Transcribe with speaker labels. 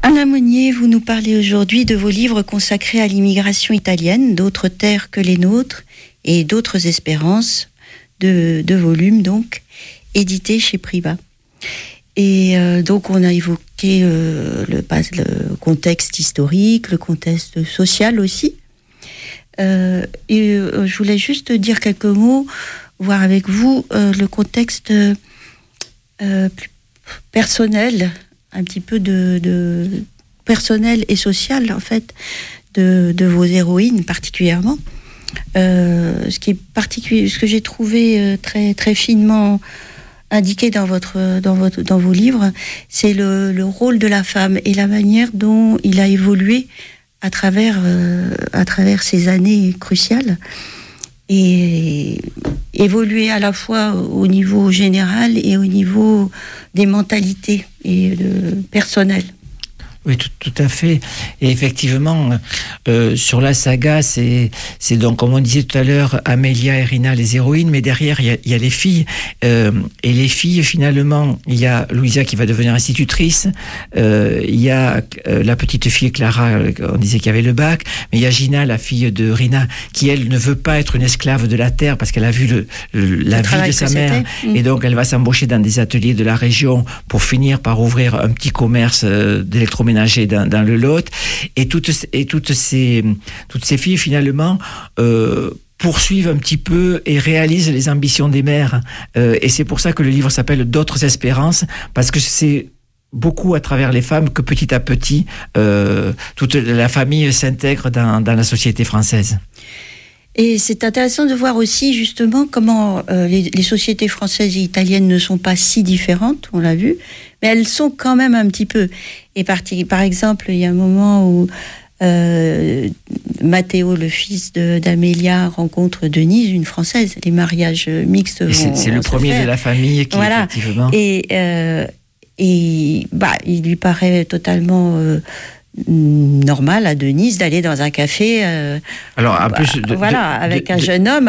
Speaker 1: Alain Monnier, vous nous parlez aujourd'hui de vos livres consacrés à l'immigration italienne, d'autres terres que les nôtres et d'autres espérances, deux volumes donc, édités chez Privat. Et donc on a évoqué le contexte historique, le contexte social aussi. Je voulais juste dire quelques mots, voir avec vous le contexte plus personnel, un petit peu de personnel et social en fait de vos héroïnes particulièrement. Ce que j'ai trouvé très très finement indiqué dans vos livres, c'est le rôle de la femme et la manière dont il a évolué à travers ces années cruciales, et évolué à la fois au niveau général et au niveau des mentalités et personnelles.
Speaker 2: Oui, tout à fait. Et effectivement, sur la saga, c'est donc, comme on disait tout à l'heure, Amelia et Rina, les héroïnes, mais derrière, il y a les filles. Et les filles, finalement, il y a Louisa qui va devenir institutrice, il y a la petite fille Clara, on disait qu'il y avait le bac, mais il y a Gina, la fille de Rina, qui, elle, ne veut pas être une esclave de la terre parce qu'elle a vu la vie de sa mère. Et donc, elle va s'embaucher dans des ateliers de la région pour finir par ouvrir un petit commerce d'électroménager dans le Lot, et toutes ces filles finalement poursuivent un petit peu et réalisent les ambitions des mères, et c'est pour ça que le livre s'appelle D'autres espérances, parce que c'est beaucoup à travers les femmes que petit à petit toute la famille s'intègre dans la société française.
Speaker 1: Et c'est intéressant de voir aussi justement comment les sociétés françaises et italiennes ne sont pas si différentes, on l'a vu, mais elles sont quand même un petit peu. Et par exemple, il y a un moment où Matteo, le fils d'Amelia, rencontre Denise, une Française. Les mariages mixtes
Speaker 2: c'est le premier faire de la famille qui, voilà. Effectivement...
Speaker 1: Et il lui paraît totalement... normal à Denise d'aller dans un café
Speaker 2: alors en plus
Speaker 1: avec un jeune homme